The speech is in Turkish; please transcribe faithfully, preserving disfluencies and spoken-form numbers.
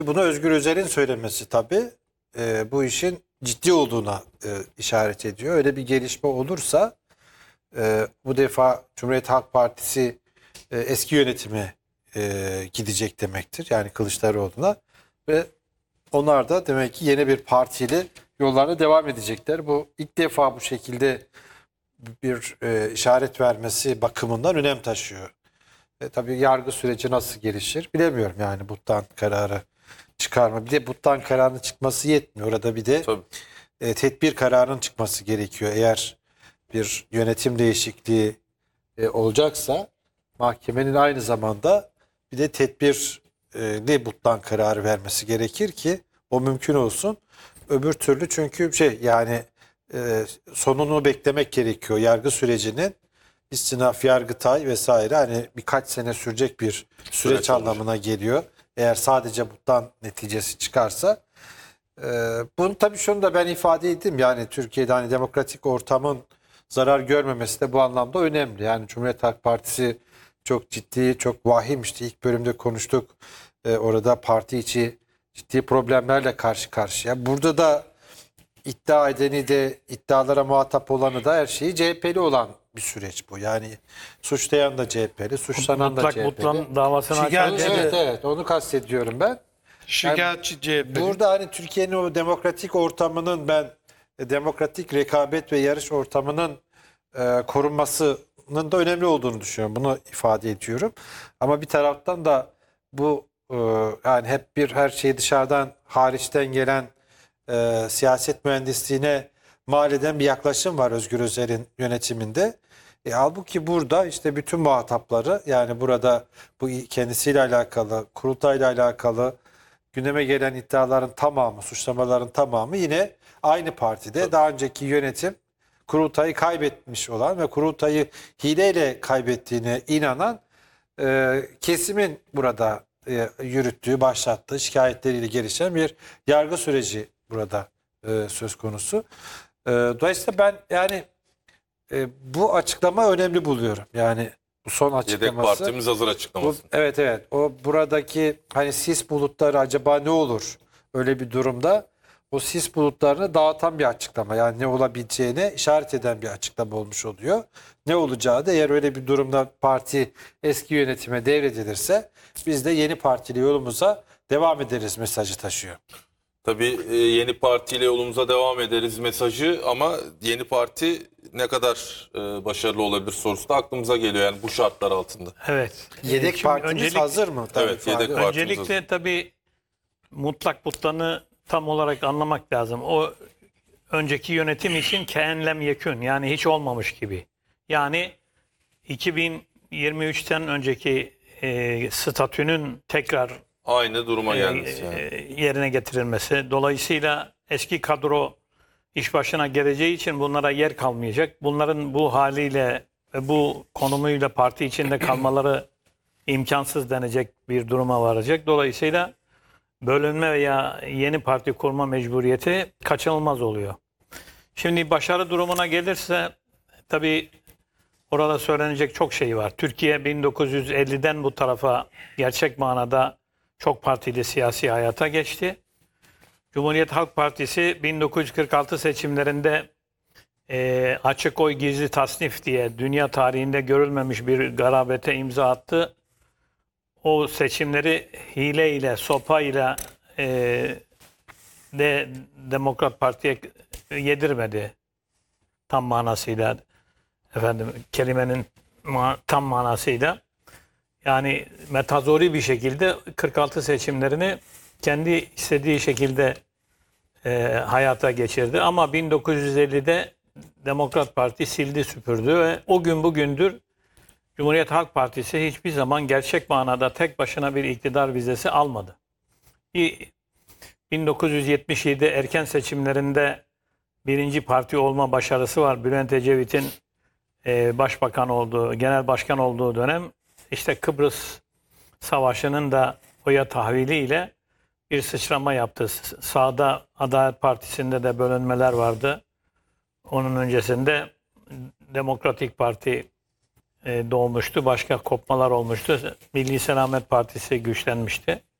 Bunu Özgür Özel'in söylemesi tabii e, bu işin ciddi olduğuna e, işaret ediyor. Öyle bir gelişme olursa e, bu defa Cumhuriyet Halk Partisi e, eski yönetime e, gidecek demektir. Yani Kılıçdaroğlu'na ve onlar da demek ki yeni bir partiyle yollarına devam edecekler. Bu ilk defa bu şekilde bir e, işaret vermesi bakımından önem taşıyor. E, tabii yargı süreci nasıl gelişir bilemiyorum yani Buttan kararı çıkarma. Bir de Buttan kararının çıkması yetmiyor. Orada bir de Tabii. e, tedbir kararının çıkması gerekiyor. Eğer bir yönetim değişikliği e, olacaksa mahkemenin aynı zamanda bir de tedbirli Buttan kararı vermesi gerekir ki o mümkün olsun. Öbür türlü çünkü şey yani e, sonunu beklemek gerekiyor. Yargı sürecinin istinaf, Yargıtay vesaire hani birkaç sene sürecek bir süreç, Süreç olur. anlamına geliyor. Eğer sadece bundan neticesi çıkarsa. Ee, bunu tabii şunu da ben ifade ettim. Yani Türkiye'de hani demokratik ortamın zarar görmemesi de bu anlamda önemli. Yani Cumhuriyet Halk Partisi çok ciddi, çok vahim işte ilk bölümde konuştuk. Ee, orada parti içi ciddi problemlerle karşı karşıya. Burada da iddia edeni de iddialara muhatap olanı da her şeyi C H P'li olan bir süreç bu. Yani suçlayan da C H P'li, suçlanan da Mutlak C H P'li. Mutlan davasını Şikayet- açan Evet evet onu kastediyorum ben. Şikayetçi C H P. Burada hani Türkiye'nin o demokratik ortamının ben e, demokratik rekabet ve yarış ortamının e, korunmasının da önemli olduğunu düşünüyorum. Bunu ifade ediyorum. Ama bir taraftan da bu e, yani hep bir her şeyi dışarıdan hariçten gelen e, siyaset mühendisliğine mal eden bir yaklaşım var Özgür Özel'in yönetiminde. E, halbuki burada işte bütün muhatapları yani burada bu kendisiyle alakalı, kurultayla alakalı gündeme gelen iddiaların tamamı, suçlamaların tamamı yine aynı partide. Daha önceki yönetim kurultayı kaybetmiş olan ve kurultayı hileyle kaybettiğine inanan e, kesimin burada e, yürüttüğü, başlattığı şikayetleriyle gelişen bir yargı süreci burada e, söz konusu. E, dolayısıyla ben yani e, bu açıklama önemli buluyorum. Yani bu son Yedek açıklaması. partimiz hazır Bu, açıklaması. evet evet. O buradaki hani sis bulutları acaba ne olur öyle bir durumda? O sis bulutlarını dağıtan bir açıklama. Yani ne olabileceğine işaret eden bir açıklama olmuş oluyor. Ne olacağı da eğer öyle bir durumda parti eski yönetime devredilirse biz de yeni partiyle yolumuza devam ederiz mesajı taşıyor. Tabii e, yeni partiyle yolumuza devam ederiz mesajı ama yeni parti ne kadar e, başarılı olabilir sorusu da aklımıza geliyor yani bu şartlar altında. Evet. Yedek Şimdi partimiz öncelik- hazır mı? Tabii Evet, ifade yedek o. parti. Öncelikle tabii mutlak Mutlan'ı tam olarak anlamak lazım. O önceki yönetim için keenlem yekün yani hiç olmamış gibi. Yani iki bin yirmi üçten önceki e, statünün tekrar Aynı duruma e, gelmesi yani. e, yerine getirilmesi. Dolayısıyla eski kadro iş başına geleceği için bunlara yer kalmayacak. Bunların bu haliyle ve bu konumuyla parti içinde kalmaları imkansız denecek bir duruma varacak. Dolayısıyla bölünme veya yeni parti kurma mecburiyeti kaçınılmaz oluyor. Şimdi başarı durumuna gelirse tabii orada söylenecek çok şey var. Türkiye bin dokuz yüz elliden bu tarafa gerçek manada çok partili siyasi hayata geçti. Cumhuriyet Halk Partisi bin dokuz yüz kırk altı seçimlerinde e, açık oy gizli tasnif diye dünya tarihinde görülmemiş bir garabete imza attı. O seçimleri hile ile, sopa ile e, de Demokrat Parti'ye yedirmedi tam manasıyla, efendim kelimenin ma- tam manasıyla. Yani metazori bir şekilde kırk altı seçimlerini kendi istediği şekilde e, hayata geçirdi. Ama bin dokuz yüz ellide Demokrat Parti sildi süpürdü ve o gün bugündür Cumhuriyet Halk Partisi hiçbir zaman gerçek manada tek başına bir iktidar vizesi almadı. bin dokuz yüz yetmiş yedi erken seçimlerinde birinci parti olma başarısı var. Bülent Ecevit'in e, başbakan olduğu, genel başkan olduğu dönem işte Kıbrıs Savaşı'nın da oya tahviliyle bir sıçrama yaptı. Sağda Adalet Partisi'nde de bölünmeler vardı. Onun öncesinde Demokratik Parti e, doğmuştu. Başka kopmalar olmuştu. Milli Selamet Partisi güçlenmişti.